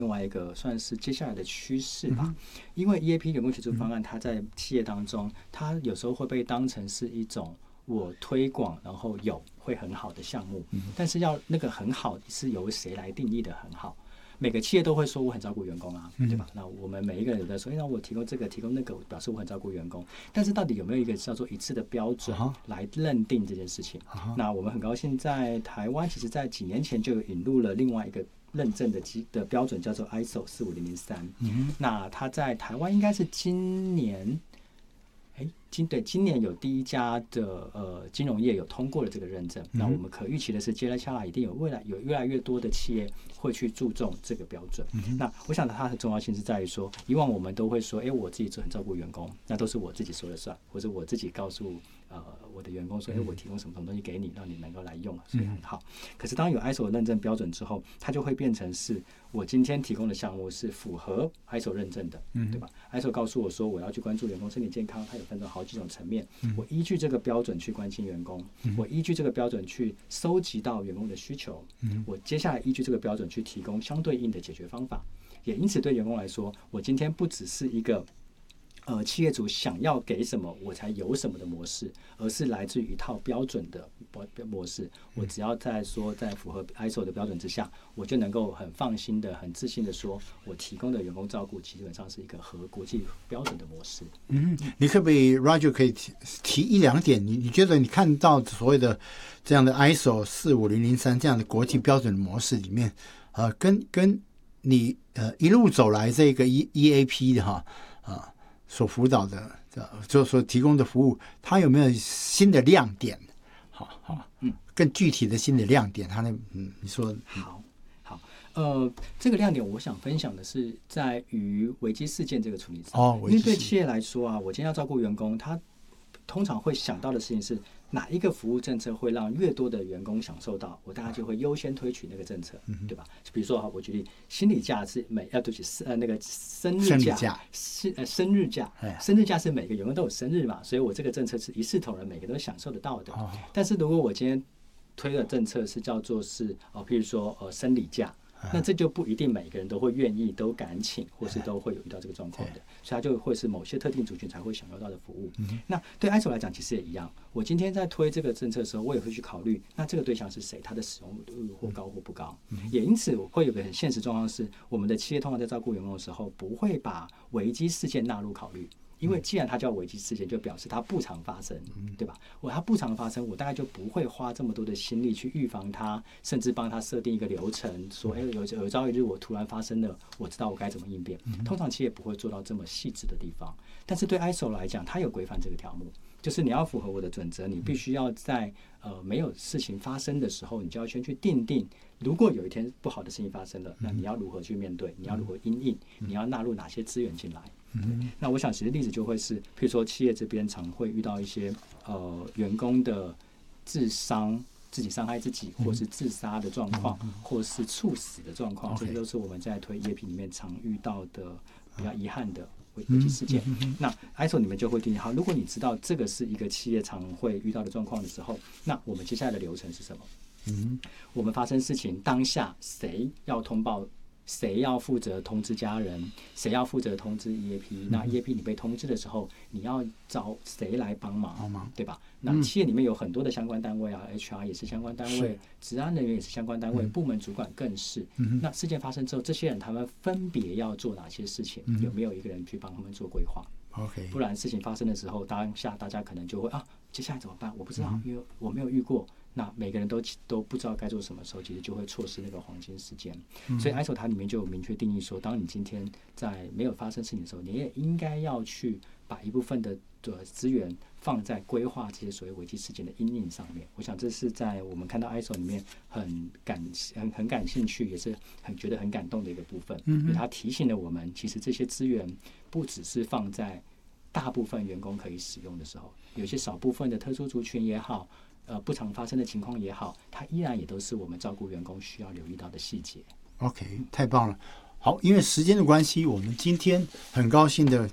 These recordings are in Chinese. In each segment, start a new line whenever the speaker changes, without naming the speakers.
另外一个算是接下来的趋势吧。因为 EAP 员工协助方案，它在企业当中，它有时候会被当成是一种我推广然后会很好的项目，但是要那个很好是由谁来定义的很好？每个企业都会说我很照顾员工啊，对吧？那我们每一个人有在说，那我提供这个提供那个，表示我很照顾员工。但是到底有没有一个叫做一致的标准来认定这件事情？那我们很高兴在台湾，其实在几年前就引入了另外一个认证的标准，叫做 ISO 45003。那它在台湾应该是今年。今年有第一家的金融业有通过了这个认证，那我们可预期的是，接下来一定未来有越来越多的企业会去注重这个标准。那我想它的重要性是在于说，以往我们都会说，我自己很照顾员工，那都是我自己说了算，或者我自己告诉我的员工说，我提供什么东西给你，让你能够来用，所以很好。可是当有 ISO 认证标准之后，它就会变成是我今天提供的项目是符合 ISO 认证的，对吧 ？ISO 告诉我说我要去关注员工身体健康，它有分成好几种层面，我依据这个标准去关心员工，我依据这个标准去收集到员工的需求，我接下来依据这个标准去提供相对应的解决方法。也因此对员工来说，我今天不只是一个企业主想要给什么我才有什么的模式，而是来自于一套标准的模式。我只要在符合 ISO 的标准之下，我就能够很放心的、很自信的说，我提供的员工照顾基本上是一个合国际标准的模式。
你可不可以 Roger 可以提一两点？你觉得你看到所谓的这样的 ISO 45003这样的国际标准的模式里面，跟你一路走来这个 EAP 的所辅导的就所提供的服务，它有没有新的亮点？更具体的新的亮点，它你说
好，这个亮点我想分享的是在于危机事件这个处理上。因为对企业来说啊，我今天要照顾员工，他通常会想到的事情是哪一个服务政策会让越多的员工享受到，我大家就会优先推取那个政策，对吧？比如说我举例，心理假是那个生日假生日假是每个员工都有生日嘛，所以我这个政策是一视同仁，每个都享受得到的。但是如果我今天推的政策是叫做是譬如说生理假，那这就不一定每个人都会愿意、都敢请，或是都会有遇到这个状况的，所以它就会是某些特定族群才会享受到的服务。那对 ISO 来讲，其实也一样。我今天在推这个政策的时候，我也会去考虑，那这个对象是谁，他的使用率或高或不高。也因此，会有个很现实状况是，我们的企业通常在照顾员工的时候，不会把危机事件纳入考虑。因为既然它叫危机事件，就表示它不常发生，对吧？它不常发生，我大概就不会花这么多的心力去预防它，甚至帮它设定一个流程，说，有朝一日我突然发生了，我知道我该怎么应变。通常企业不会做到这么细致的地方，但是对 ISO 来讲，它有规范这个条目，就是你要符合我的准则，你必须要在没有事情发生的时候，你就要先去定，如果有一天不好的事情发生了，那你要如何去面对？你要如何因应？你要纳入哪些资源进来？那我想其实例子就会是，譬如说企业这边常会遇到一些员工的自己伤害自己，或是自杀的状况，或是猝死的状况，这些都是我们在推 EAP 里面常遇到的比较遗憾的危机事件。那 ISO 里面就会定义好，如果你知道这个是一个企业常会遇到的状况的时候，那我们接下来的流程是什么？我们发生事情当下谁要通报？谁要负责通知家人？谁要负责通知 EAP？那 EAP 你被通知的时候，你要找谁来帮忙？对吧？那企业里面有很多的相关单位啊 ，HR 也是相关单位，职安人员也是相关单位，部门主管更是。那事件发生之后，这些人他们分别要做哪些事情？有没有一个人去帮他们做规划？不然事情发生的时候，当下大家可能就会接下来怎么办？我不知道，因为我没有遇过。那每个人都不知道该做什么时候，其实就会错失那个黄金时间。所以 ISO 它里面就有明确定义说，当你今天在没有发生事情的时候，你也应该要去把一部分的资源放在规划这些所谓危机事件的因应上面。我想这是在我们看到 ISO 里面很感兴趣，也是觉得很感动的一个部分。因为它提醒了我们，其实这些资源不只是放在大部分员工可以使用的时候，有些少部分的特殊族群也好。不常发生的情况也好，它依然也都是我们照顾员工需要留意到的细节。
OK， 太棒了。好，因为时间的关系，我们今天很高兴的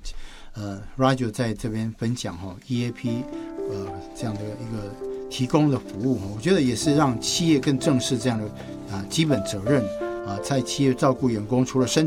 Roger 在这边分享EAP 这样的一个提供的服务，我觉得也是让企业更正视这样的基本责任， 在企业照顾员工，除了身